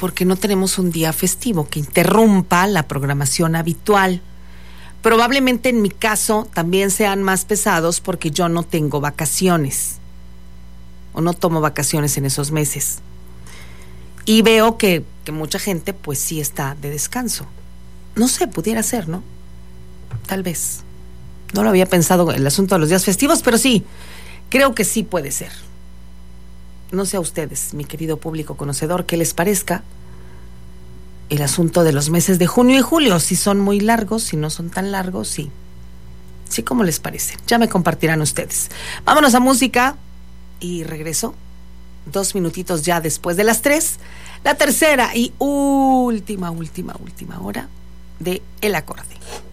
porque no tenemos un día festivo que interrumpa la programación habitual. Probablemente en mi caso también sean más pesados porque yo no tengo vacaciones o no tomo vacaciones en esos meses. Y veo que mucha gente pues sí está de descanso. No sé, pudiera ser, ¿no? Tal vez. No lo había pensado el asunto de los días festivos, pero sí, creo que sí puede ser. No sé a ustedes, mi querido público conocedor, qué les parezca el asunto de los meses de junio y julio, si son muy largos, si no son tan largos, sí. Sí, ¿cómo les parece? Ya me compartirán ustedes. Vámonos a música y regreso 2 minutitos ya después de las 3, la tercera y última hora de El Acorde.